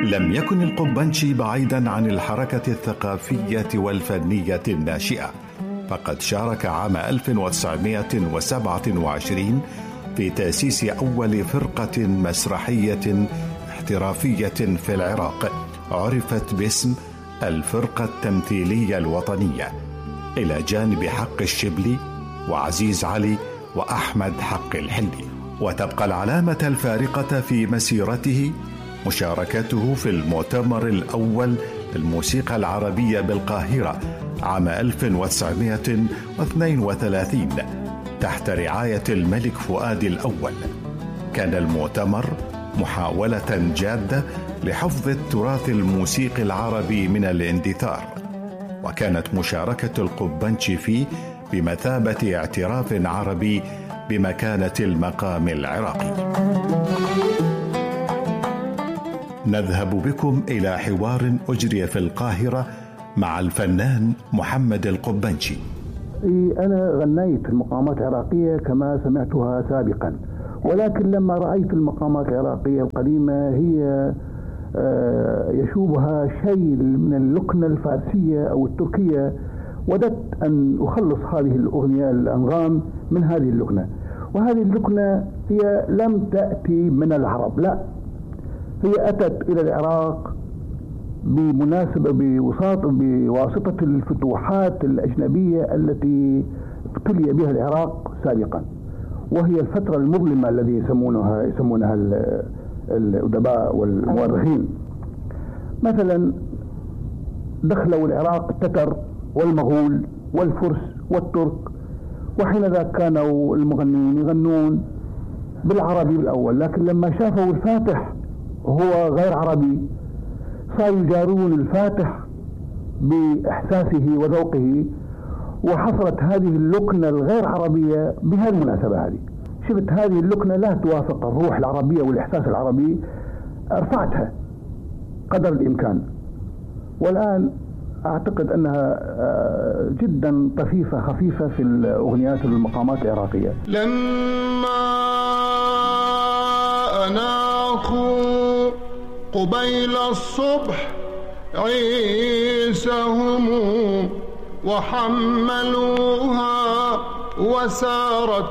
لم يكن القبنشي بعيدا عن الحركة الثقافية والفنية الناشئة، فقد شارك عام 1927 في تأسيس أول فرقة مسرحية احترافية في العراق عرفت باسم الفرقة التمثيلية الوطنية، إلى جانب حق الشبلي وعزيز علي وأحمد حق الحلي. وتبقى العلامة الفارقة في مسيرته مشاركته في المؤتمر الأول للموسيقى العربية بالقاهرة عام 1932 تحت رعاية الملك فؤاد الأول. كان المؤتمر محاولة جادة لحفظ التراث الموسيقي العربي من الاندثار، وكانت مشاركة القبنشي فيه بمثابة اعتراف عربي بمكانة المقام العراقي. نذهب بكم إلى حوار أجري في القاهرة مع الفنان محمد القبنشي. أنا غنيت المقامات العراقية كما سمعتها سابقا، ولكن لما رأيت المقامات العراقية القديمة هي يشوبها شيء من اللكنة الفارسية أو التركية، وددت أن أخلص هذه الأغنية الأنغام من هذه اللكنة. وهذه اللكنة هي لم تأتي من العرب، لا، هي أتت إلى العراق بواسطة الفتوحات الأجنبية التي ابتلي بها العراق سابقا، وهي الفترة المظلمة الذي يسمونها الأدباء والمؤرخين. مثلا دخلوا العراق التتر والمغول والفرس والترك، وحين ذاك كانوا المغنيين يغنون بالعربي بالأول، لكن لما شافوا الفاتح هو غير عربي صاروا يجارون الفاتح بإحساسه وذوقه، وحصلت هذه اللكنة الغير عربية بهالمناسبة هذه. شفت هذه اللكنة لا توافق الروح العربية والإحساس العربي، رفعتها قدر الإمكان، والآن أعتقد أنها جدا طفيفة خفيفة في الأغنيات والمقامات العراقية. لما أناخوا قبيل الصبح عيسهم وحملوها وسارت